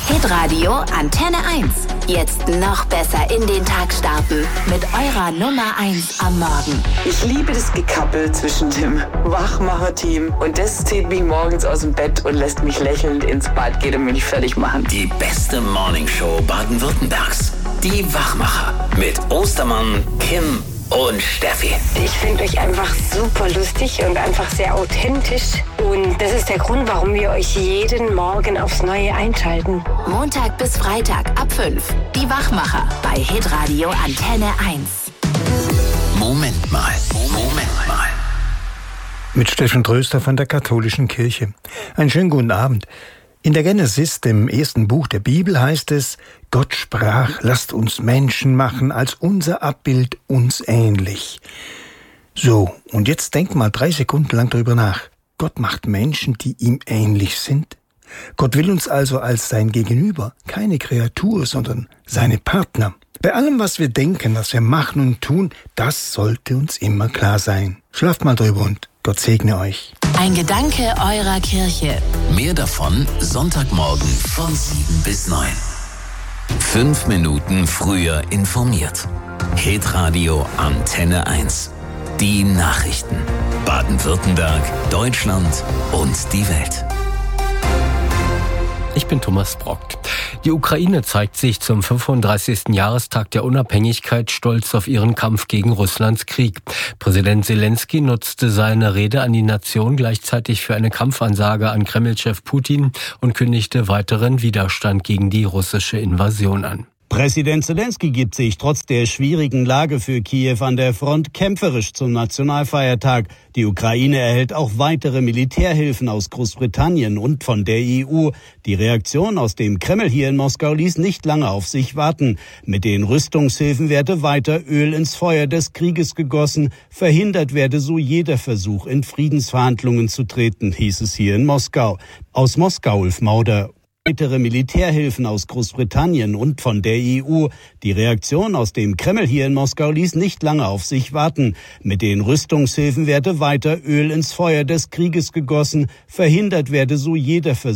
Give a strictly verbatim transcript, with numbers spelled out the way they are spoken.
Hitradio Antenne eins. Jetzt noch besser in den Tag starten mit eurer Nummer eins am Morgen. Ich liebe das Gekappel zwischen dem Wachmacher-Team und das zieht mich morgens aus dem Bett und lässt mich lächelnd ins Bad gehen und mich fertig machen. Die beste Morningshow Baden-Württembergs. Die Wachmacher mit Ostermann, Kim und Steffi. Ich finde euch einfach super lustig und einfach sehr authentisch. Und das ist der Grund, warum wir euch jeden Morgen aufs Neue einschalten. Montag bis Freitag ab fünf. Die Wachmacher bei Hitradio Antenne eins. Moment mal, Moment mal. Mit Steffen Tröster von der Katholischen Kirche. Einen schönen guten Abend. In der Genesis, dem ersten Buch der Bibel, heißt es: Gott sprach, lasst uns Menschen machen, als unser Abbild uns ähnlich. So, und jetzt denk mal drei Sekunden lang darüber nach. Gott macht Menschen, die ihm ähnlich sind. Gott will uns also als sein Gegenüber, keine Kreatur, sondern seine Partner. Bei allem, was wir denken, was wir machen und tun, das sollte uns immer klar sein. Schlaft mal drüber und Gott segne euch. Ein Gedanke eurer Kirche. Mehr davon Sonntagmorgen von sieben bis neun. Fünf Minuten früher informiert. Hitradio Antenne eins. Die Nachrichten. Baden-Württemberg, Deutschland und die Welt. Ich bin Thomas Brockt. Die Ukraine zeigt sich zum fünfunddreißigsten Jahrestag der Unabhängigkeit stolz auf ihren Kampf gegen Russlands Krieg. Präsident Zelensky nutzte seine Rede an die Nation gleichzeitig für eine Kampfansage an Kreml-Chef Putin und kündigte weiteren Widerstand gegen die russische Invasion an. Präsident Zelensky gibt sich trotz der schwierigen Lage für Kiew an der Front kämpferisch zum Nationalfeiertag. Die Ukraine erhält auch weitere Militärhilfen aus Großbritannien und von der E U. Die Reaktion aus dem Kreml hier in Moskau ließ nicht lange auf sich warten. Mit den Rüstungshilfen werde weiter Öl ins Feuer des Krieges gegossen. Verhindert werde so jeder Versuch, in Friedensverhandlungen zu treten, hieß es hier in Moskau. Aus Moskau, Ulf Mauder. Weitere Militärhilfen aus Großbritannien und von der E U. Die Reaktion aus dem Kreml hier in Moskau ließ nicht lange auf sich warten. Mit den Rüstungshilfen werde weiter Öl ins Feuer des Krieges gegossen. Verhindert werde so jeder Versuch,